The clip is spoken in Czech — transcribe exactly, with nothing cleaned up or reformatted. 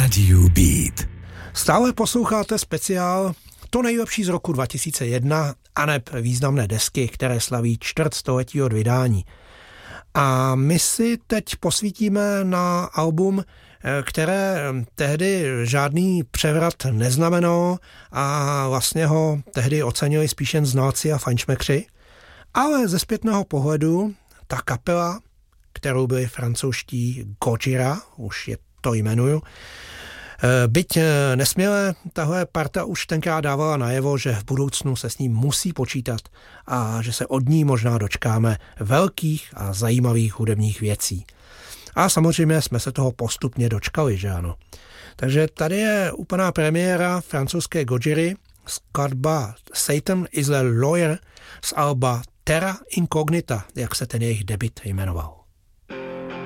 Radio Beat. Stále posloucháte speciál To nejlepší z roku dva tisíce jedna aneb významné desky, které slaví čtvrtstoletí od vydání. A my si teď posvítíme na album, které tehdy žádný převrat neznamenalo a vlastně ho tehdy ocenili spíš jen znalci a fajnšmekři. Ale ze zpětného pohledu ta kapela, kterou byli francouzští Gojira, už je to jmenuju, byť nesměle, tahle parta už tenkrát dávala najevo, že v budoucnu se s ním musí počítat a že se od ní možná dočkáme velkých a zajímavých hudebních věcí. A samozřejmě jsme se toho postupně dočkali, že ano. Takže tady je úplná premiéra francouzské Gojiry, skladba Satan is a Lawyer z alba Terra Incognita, jak se ten jejich debut jmenoval.